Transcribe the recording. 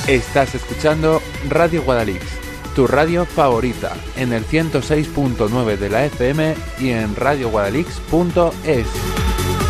Estás escuchando Radio Guadalix, tu radio favorita, en el 106.9 de la FM y en radioguadalix.es.